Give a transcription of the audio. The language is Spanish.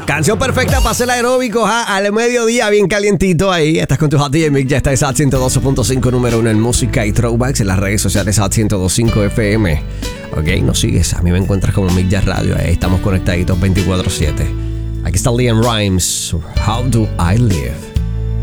Canción perfecta para hacer aeróbico, al mediodía, bien calientito ahí. Estás con tu Hot DJ Mix, ya está esa 102.5, número 1 en música y throwbacks en las redes sociales Hot 102.5 FM. Ok, nos sigues, a mí me encuentras como Mix Jazz Radio, ahí estamos conectaditos 24/7. Aquí está Liam Rimes, How Do I Live.